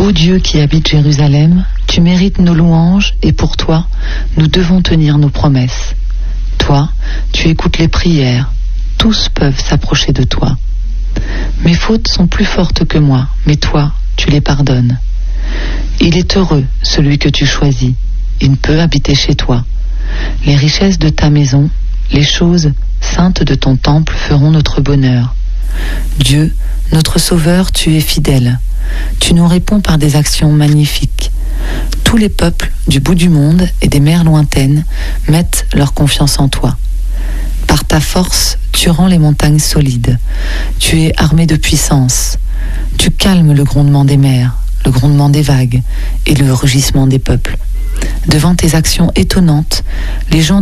Ô Dieu qui habites Jérusalem, tu mérites nos louanges et pour toi, nous devons tenir nos promesses. Toi, tu écoutes les prières, tous peuvent s'approcher de toi. Mes fautes sont plus fortes que moi, mais toi, tu les pardonnes. Il est heureux, celui que tu choisis, il ne peut habiter chez toi. Les richesses de ta maison, les choses saintes de ton temple feront notre bonheur. Dieu, notre Sauveur, tu es fidèle. Tu nous réponds par des actions magnifiques. Tous les peuples du bout du monde et des mers lointaines mettent leur confiance en toi. Par ta force, tu rends les montagnes solides. Tu es armé de puissance. Tu calmes le grondement des mers, le grondement des vagues et le rugissement des peuples. Devant tes actions étonnantes, les gens